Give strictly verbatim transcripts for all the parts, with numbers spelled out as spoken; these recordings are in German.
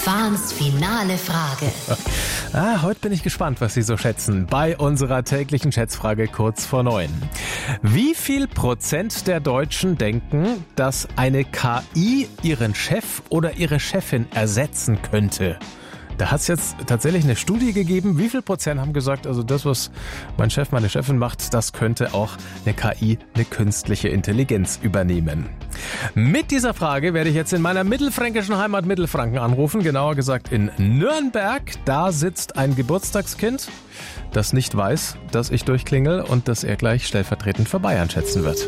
Fahns finale Frage. Ah, heute bin ich gespannt, was Sie so schätzen. Bei unserer täglichen Schätzfrage kurz vor neun. Wie viel Prozent der Deutschen denken, dass eine K I ihren Chef oder ihre Chefin ersetzen könnte? Da hat es jetzt tatsächlich eine Studie gegeben. Wie viel Prozent haben gesagt, also das, was mein Chef, meine Chefin macht, das könnte auch eine K I, eine künstliche Intelligenz übernehmen. Mit dieser Frage werde ich jetzt in meiner mittelfränkischen Heimat Mittelfranken anrufen, genauer gesagt in Nürnberg. Da sitzt ein Geburtstagskind, das nicht weiß, dass ich durchklingel und das er gleich stellvertretend für Bayern schätzen wird.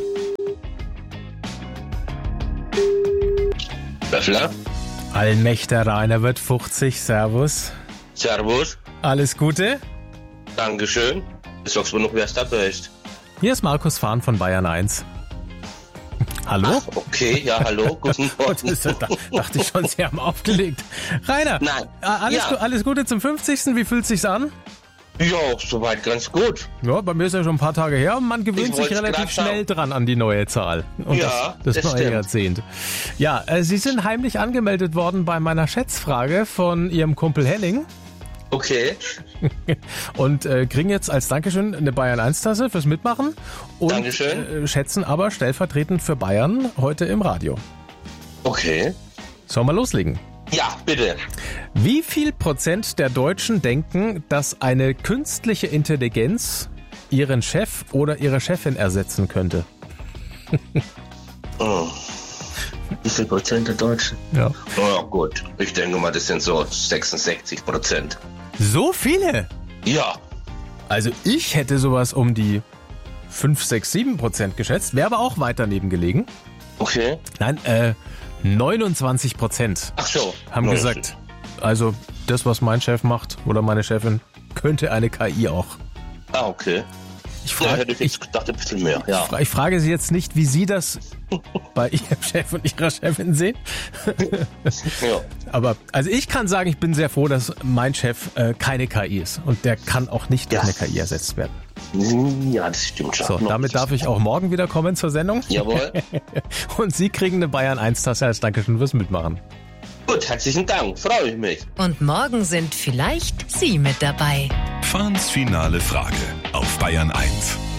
Böffler? Allmächter Rainer wird fünfzig, servus. Servus. Alles Gute. Dankeschön. Sagst du mir noch, wer es da ist? Hier ist Markus Fahn von Bayern eins. Hallo? Ach, okay, ja, hallo, guten Morgen. Da dachte ich schon, Sie haben aufgelegt. Rainer, Nein. Alles, Ja. alles Gute zum fünfzigsten Wie fühlt sich's an? Ja, soweit ganz gut. Ja, bei mir ist ja schon ein paar Tage her und man gewöhnt Ich sich wollt's relativ grad schnell sagen. dran an die neue Zahl. Und Ja, das, das das neue stimmt. Jahrzehnt. Ja, äh, Sie sind heimlich angemeldet worden bei meiner Schätzfrage von Ihrem Kumpel Henning Okay, und äh, kriegen jetzt als Dankeschön eine Bayern eins Tasse fürs Mitmachen und Dankeschön. Äh, schätzen aber stellvertretend für Bayern heute im Radio. okay. Sollen wir loslegen? Ja, bitte. Wie viel Prozent der Deutschen denken, dass eine künstliche Intelligenz ihren Chef oder ihre Chefin ersetzen könnte? Oh. Wie viel Prozent der Deutschen? Ja. Oh, gut. Ich denke mal, das sind so sechsundsechzig Prozent. So viele? Ja. Also ich hätte sowas um die fünf, sechs, sieben Prozent geschätzt, wäre aber auch weit daneben gelegen. Okay. Nein, äh, neunundzwanzig Prozent Ach so. haben Na, gesagt, also das, was mein Chef macht oder meine Chefin, könnte eine K I auch. Ah, okay. Ich Ja, frage, hätte ich jetzt gedacht, ein bisschen mehr. Ja. Ich frage Sie jetzt nicht, wie Sie das bei Ihrem Chef und Ihrer Chefin sehen. ja. Aber also ich kann sagen, ich bin sehr froh, dass mein Chef äh, keine K I ist. Und der kann auch nicht durch Ja. eine K I ersetzt werden. Ja, das stimmt schon. So, damit darf ich auch morgen wieder kommen zur Sendung. Jawohl. Und Sie kriegen eine Bayern eins Tasse als Dankeschön fürs Mitmachen. Gut, herzlichen Dank. Freue ich mich. Und morgen sind vielleicht Sie mit dabei. Fahns finale Frage auf Bayern eins.